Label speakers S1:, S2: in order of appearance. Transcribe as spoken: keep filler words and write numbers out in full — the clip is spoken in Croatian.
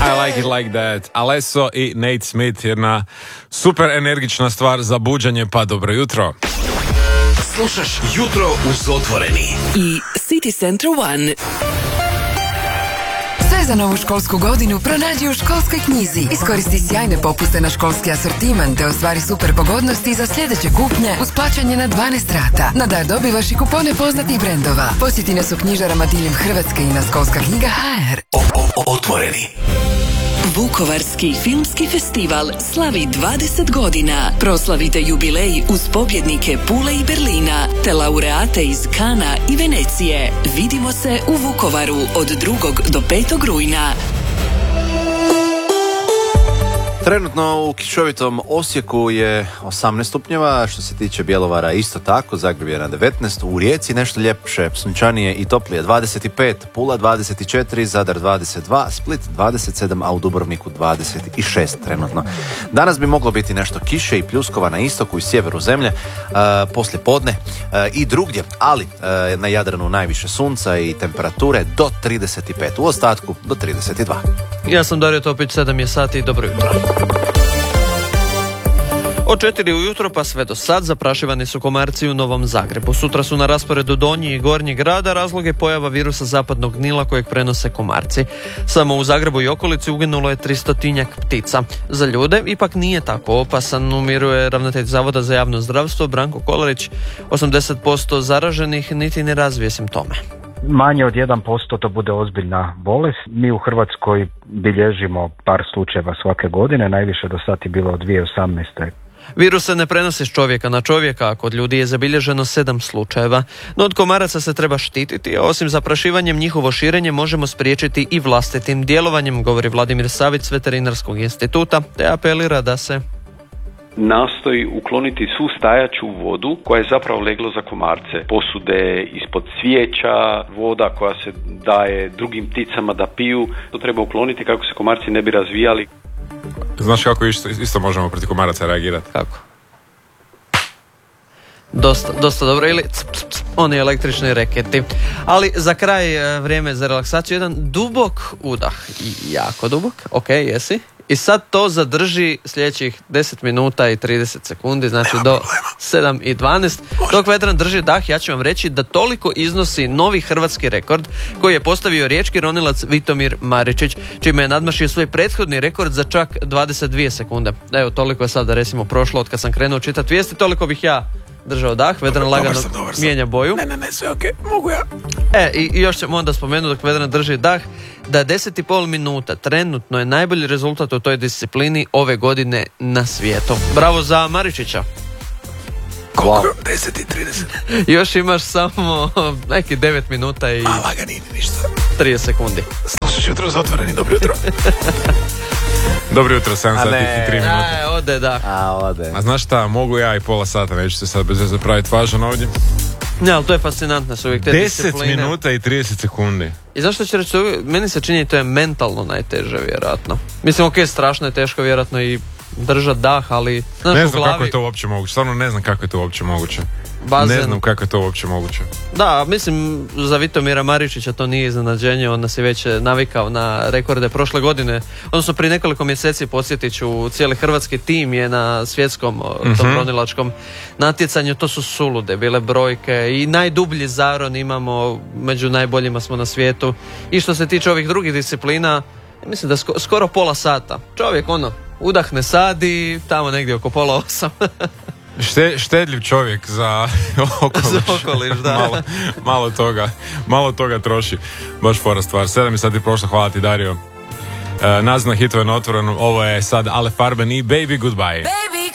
S1: I like it like that. Alesso i Nate Smith, jedna super energična stvar za buđenje, pa dobro jutro.
S2: Slušaš Jutro uz Otvoreni
S3: i City Central One. Sve za novu školsku godinu pronađi u Školskoj knjizi. Iskoristi sjajne popuste na školski asortiman te ostvari super pogodnosti za sljedeće kupnje uz plaćanje na dvanaest rata. Na dar dobivaš i kupone poznatih brendova. Posjeti nas u knjižarama diljem Hrvatske i na Školska knjiga ha er.
S2: Otvoreni.
S3: Vukovarski filmski festival slavi dvadeset godina. Proslavite jubilej uz pobjednike Pule i Berlina te laureate iz Kana i Venecije. Vidimo se u Vukovaru od drugog do petog rujna.
S4: Trenutno u kišovitom Osijeku je osamnaest stupnjeva, što se tiče Bjelovara isto tako, Zagreb je na devetnaest, u Rijeci nešto ljepše, sunčanije i toplije dvadeset pet, Pula dvadeset četiri, Zadar dvadeset dva, Split dvadeset sedam, a u Dubrovniku dvadeset šest trenutno. Danas bi moglo biti nešto kiše i pljuskova na istoku i sjeveru zemlje, uh, poslije podne uh, i drugdje, ali uh, na Jadranu najviše sunca i temperature do trideset pet, u ostatku do trideset dva.
S5: Ja sam Dario Topić, sedam je sati i dobro jutro. Od četiri ujutro pa sve do sad zaprašivani su komarci u Novom Zagrebu. Sutra su na rasporedu Donji i Gornji grada, razlog je pojava virusa zapadnog Nila kojeg prenose komarci. Samo u Zagrebu i okolici uginulo je tristotinjak ptica. Za ljude ipak nije tako opasan, umiruje ravnatelj Zavoda za javno zdravstvo Branko Kolarić. osamdeset posto zaraženih niti ne razvije simptome.
S6: Manje od jedan posto to bude ozbiljna bolest. Mi u Hrvatskoj bilježimo par slučajeva svake godine, najviše do sad je bilo od dvije tisuće osamnaeste.
S5: Virus se ne prenosi s čovjeka na čovjeka, a kod ljudi je zabilježeno sedam slučajeva. No od komaraca se treba štititi, a osim zaprašivanjem njihovo širenje možemo spriječiti i vlastitim djelovanjem, govori Vladimir Savić s Veterinarskog instituta, te apelira da se
S7: nastoji ukloniti svu stajaću vodu koja je zapravo leglo za komarce. Posude ispod cvijeća, voda koja se daje drugim pticama da piju, to treba ukloniti kako se komarci ne bi razvijali.
S1: Znaš kako isto, isto možemo protiv komaraca reagirati?
S5: Kako? Dosta, dosta dobro, ili c, c, c, oni električni reketi. Ali za kraj vrijeme za relaksaciju, jedan dubok udah, jako dubok, ok, jesi? I sad to zadrži sljedećih deset minuta i trideset sekundi, znači do sedam i dvanaest. Dok Vedran drži dah, ja ću vam reći da toliko iznosi novi hrvatski rekord koji je postavio riječki ronilac Vitomir Maričić, čime je nadmašio svoj prethodni rekord za čak dvadeset dvije sekunde. Evo, toliko je sada recimo prošlo od kad sam krenuo čitati vijesti, toliko bih ja držao dah. Vedran lagano mijenja boju.
S1: Ne, ne, ne, sve ok, mogu ja.
S5: E, i, i još ćemo onda spomenuti dok Vedran drži dah, da deset i pol minuta trenutno je najbolji rezultat u toj disciplini ove godine na svijetu. Bravo za Maričića.
S1: Koliko? deset i trideset.
S5: Još imaš samo neki devet minuta i
S1: A, laganini, ništa.
S5: trideset sekundi.
S1: Slušaš Jutro uz Otvoreni, dobro jutro. Dobro jutro, sedam sati i tri minuta.
S5: Aj, ode da.
S4: A, ode.
S1: A znaš šta, mogu ja i pola sata, neću se sad bez veze praviti važan ovdje.
S5: Ne, ali to je fascinantno su uvijek te
S1: deset
S5: discipline.
S1: minuta i trideset sekundi.
S5: I zašto ću reći, meni se čini to je mentalno najteže vjerojatno. Mislim, ok, strašno je teško vjerojatno i držat dah, ali znaš,
S1: ne
S5: u
S1: znam
S5: glavi...
S1: kako je to uopće moguće, stvarno ne znam kako je to uopće moguće.
S5: Bazen.
S1: Ne znam kako je to uopće moguće.
S5: Da, mislim, za Vitomira Maričića to nije iznenađenje, on nas je već navikao na rekorde prošle godine. Odnosno, prije nekoliko mjeseci, podsjetit ću, cijeli hrvatski tim je na svjetskom mm-hmm. tom ronilačkom natjecanju, to su sulude bile brojke i najdublji zaron imamo, među najboljima smo na svijetu. I što se tiče ovih drugih disciplina, mislim da sko- skoro pola sata. Čovjek, ono, udahne sadi, tamo negdje oko pola osam.
S1: Šte, štedljiv čovjek za okoliš.
S5: Za okoliš, da.
S1: malo, malo toga, malo toga troši. Baš fora stvar. Sedam je sati prošlo, hvala ti Dario. E, Nazna hitove na Otvorenom, ovo je sad Ale Farben i Baby Goodbye. Baby!